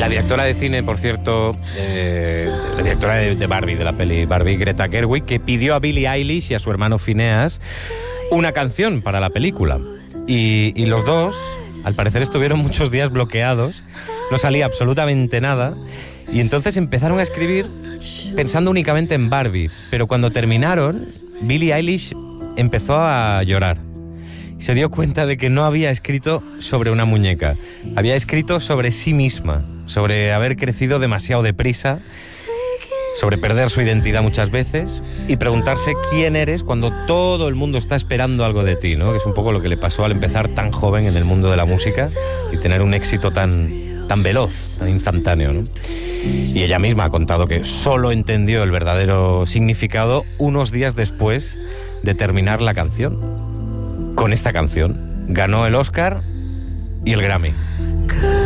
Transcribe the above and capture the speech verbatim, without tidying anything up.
La directora de cine, por cierto, eh, la directora de, de Barbie, de la peli Barbie, Greta Gerwig, que pidió a Billie Eilish y a su hermano Phineas una canción para la película. Y, y los dos, al parecer, estuvieron muchos días bloqueados, no salía absolutamente nada, y entonces empezaron a escribir pensando únicamente en Barbie. Pero cuando terminaron, Billie Eilish empezó a llorar. Se dio cuenta de que no había escrito sobre una muñeca, había escrito sobre sí misma, sobre haber crecido demasiado deprisa, sobre perder su identidad muchas veces y preguntarse quién eres cuando todo el mundo está esperando algo de ti, ¿no? Que es un poco lo que le pasó al empezar tan joven en el mundo de la música y tener un éxito tan, tan veloz, tan instantáneo, ¿no? Y ella misma ha contado que solo entendió el verdadero significado unos días después de terminar la canción. Con esta canción ganó el Oscar y el Grammy.